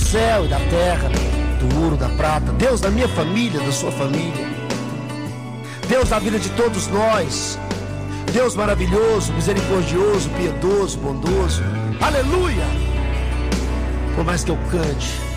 céu e da terra, do ouro, da prata. Deus da minha família, da sua família. Deus da vida de todos nós. Deus maravilhoso, misericordioso, piedoso, bondoso. Aleluia! Por mais que eu cante,